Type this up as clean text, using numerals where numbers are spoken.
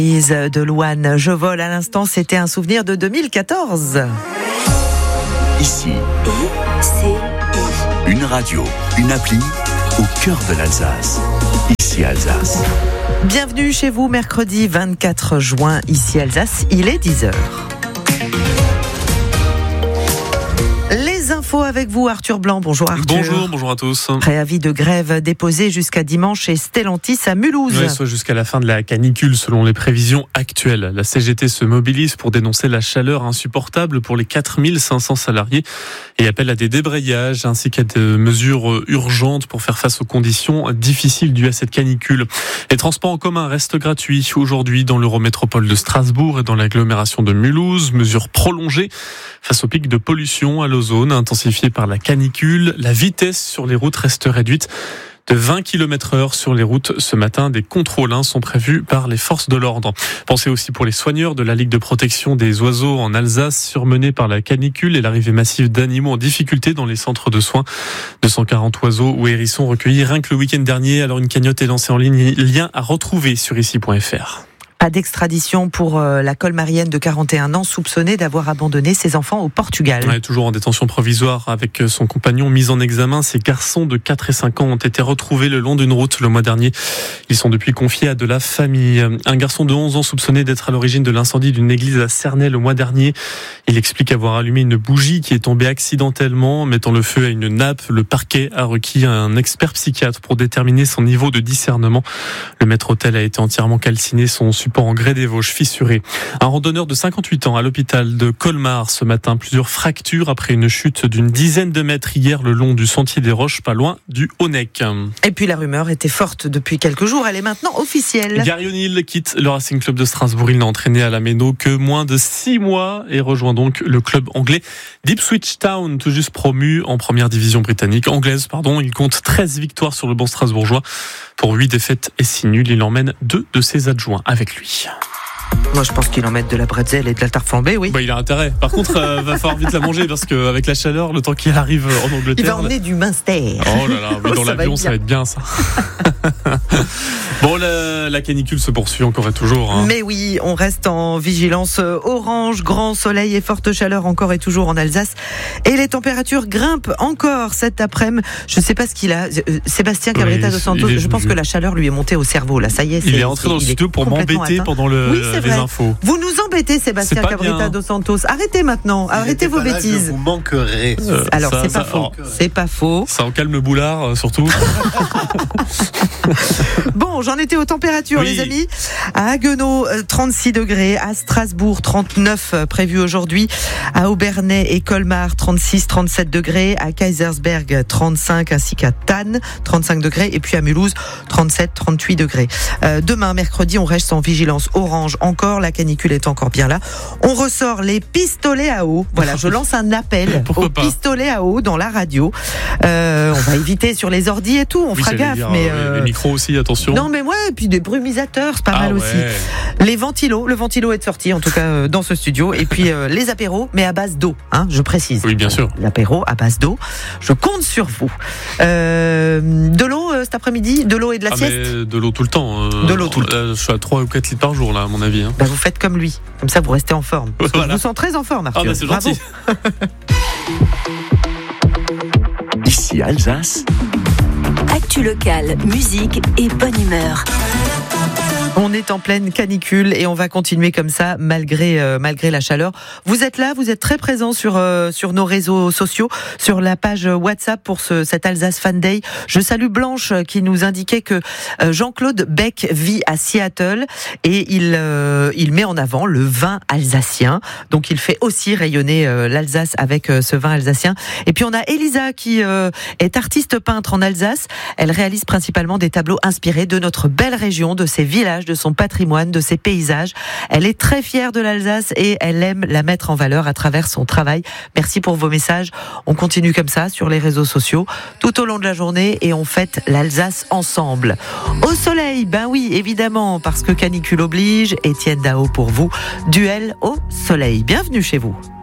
De Louane, Je vole à l'instant, c'était un souvenir de 2014. Ici, une radio, une appli au cœur de l'Alsace. Ici Alsace. Bienvenue chez vous, mercredi 24 juin, ici Alsace, il est 10h. Les infos avec vous, Arthur Blanc. Bonjour Arthur. Bonjour à tous. Préavis de grève déposé jusqu'à dimanche chez Stellantis à Mulhouse. Oui, soit jusqu'à la fin de la canicule selon les prévisions actuelles. La CGT se mobilise pour dénoncer la chaleur insupportable pour les 4500 salariés et appelle à des débrayages ainsi qu'à des mesures urgentes pour faire face aux conditions difficiles dues à cette canicule. Les transports en commun restent gratuits aujourd'hui dans l'Eurométropole de Strasbourg et dans l'agglomération de Mulhouse. Mesure prolongée face au pic de pollution à l'ozone intensifié par la canicule. La vitesse sur les routes reste réduite de 20 km/h sur les routes. Ce matin, des contrôles sont prévus par les forces de l'ordre. Pensez aussi pour les soigneurs de la Ligue de protection des oiseaux en Alsace, surmenés par la canicule et l'arrivée massive d'animaux en difficulté dans les centres de soins. 240 oiseaux ou hérissons recueillis rien que le week-end dernier. Alors une cagnotte est lancée en ligne. Lien à retrouver sur ici.fr. Pas d'extradition pour la colmarienne de 41 ans soupçonnée d'avoir abandonné ses enfants au Portugal. Ouais, toujours en détention provisoire avec son compagnon mis en examen. Ces garçons de 4 et 5 ans ont été retrouvés le long d'une route le mois dernier. Ils sont depuis confiés à de la famille. Un garçon de 11 ans soupçonné d'être à l'origine de l'incendie d'une église à Cernay le mois dernier. Il explique avoir allumé une bougie qui est tombée accidentellement, mettant le feu à une nappe. Le parquet a requis un expert psychiatre pour déterminer son niveau de discernement. Le maître-autel a été entièrement calciné, son support en grès des Vosges fissuré. Un randonneur de 58 ans à l'hôpital de Colmar ce matin. Plusieurs fractures après une chute d'une dizaine de mètres hier le long du sentier des Roches, pas loin du Haut-Nec. Et puis la rumeur était forte depuis quelques jours, elle est maintenant officielle. Gary O'Neill quitte le Racing Club de Strasbourg. Il n'a entraîné à la Méno que moins de 6 mois et rejoint donc le club anglais d'Ipswich Town, tout juste promu en première division anglaise. Il compte 13 victoires sur le banc strasbourgeois. Pour 8 défaites et 6 nuls, il emmène 2 de ses adjoints avec lui. Moi, je pense qu'il en met de la bretzel et de la tarte flambée, oui. Il a intérêt. Par contre, va falloir vite la manger parce qu'avec la chaleur, le temps qu'il arrive en Angleterre... Il va emmener du Munster. Oh là là, mais dans l'avion, ça va être bien, ça. Bon, la canicule se poursuit encore et toujours. Mais oui, on reste en vigilance orange, grand soleil et forte chaleur encore et toujours en Alsace. Et les températures grimpent encore cet après-midi. Je ne sais pas ce qu'il a. Sébastien Cabrita dos Santos, je pense que la chaleur lui est montée au cerveau. Là, ça y est. Il est entré dans le studio pour m'embêter pendant les infos. Vous nous embêtez, Sébastien Cabrita dos Santos. Arrêtez maintenant. Arrêtez vos bêtises. Je vous manquerai. Alors, c'est pas faux. C'est pas faux. Ça en calme le boulard, surtout. Bon, j'en étais aux températures, les amis. À Haguenau, 36 degrés. À Strasbourg, 39 prévus aujourd'hui. À Obernai et Colmar, 36, 37 degrés. À Kaisersberg, 35, ainsi qu'à Thann, 35 degrés. Et puis à Mulhouse, 37, 38 degrés. Demain, mercredi, on reste en vigilance orange encore. La canicule est encore bien là. On ressort les pistolets à eau. Voilà, je lance un appel aux pistolets à eau dans la radio. On va éviter sur les ordis et tout. On fera gaffe. Les micros aussi, attention. Non, mais et puis des brumisateurs, c'est pas mal aussi. Les ventilos, le ventilo est sorti en tout cas dans ce studio. Et puis les apéros, mais à base d'eau, je précise. Oui, bien sûr. L'apéro à base d'eau. Je compte sur vous. De l'eau cet après-midi, de l'eau et de la sieste. Mais de l'eau tout le temps. De l'eau tout le temps. Je suis à 3 ou 4 litres par jour là, à mon avis. Vous faites comme lui, comme ça vous restez en forme. Voilà. Je vous sens très en forme, Arthur. C'est gentil. Ici Alsace. Actu locale, musique et bonne humeur. On est en pleine canicule et on va continuer comme ça malgré la chaleur. Vous êtes là, vous êtes très présents sur nos réseaux sociaux, sur la page WhatsApp pour cet Alsace Fan Day. Je salue Blanche qui nous indiquait que Jean-Claude Beck vit à Seattle et il met en avant le vin alsacien. Donc il fait aussi rayonner l'Alsace avec ce vin alsacien. Et puis on a Elisa qui est artiste peintre en Alsace. Elle réalise principalement des tableaux inspirés de notre belle région, de ses villages, de son patrimoine, de ses paysages. Elle est très fière de l'Alsace et elle aime la mettre en valeur à travers son travail. Merci pour vos messages. On continue comme ça sur les réseaux sociaux tout au long de la journée et on fête l'Alsace ensemble. Au soleil, ben oui, évidemment, parce que canicule oblige. Étienne Dao pour vous. Duel au soleil. Bienvenue chez vous.